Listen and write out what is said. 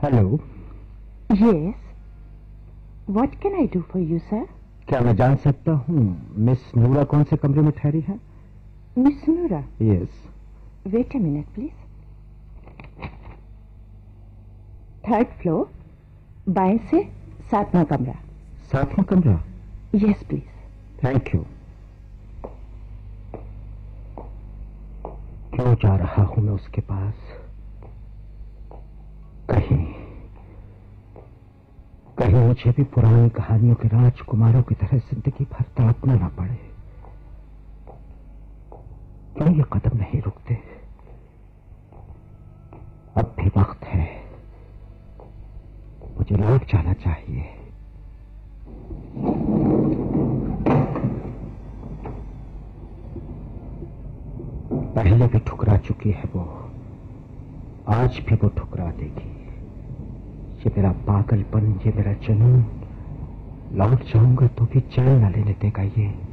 Hello. Yes. What can I do for you, sir? क्या मैं जान सकता हूँ मिस नूरा कौन से कमरे में ठहरी है? Miss Noora. Yes. Wait a minute, please. Third floor. बाएं से 7वां कमरा. 7वां कमरा? Yes, please. Thank you. क्यों जा रहा हूं मैं उसके पास? कहीं मुझे भी पुरानी कहानियों के राजकुमारों की तरह जिंदगी भर तड़पना ना पड़े। क्यों ये कदम नहीं रुकते? अब भी वक्त है, मुझे लौट जाना चाहिए। पहले भी ठुकरा चुकी है वो, आज भी वो ठुकरा देगी। ये मेरा पागलपन, ये मेरा जुनून, लौट जाऊंगा तो भी चैन न लेने देगा ये।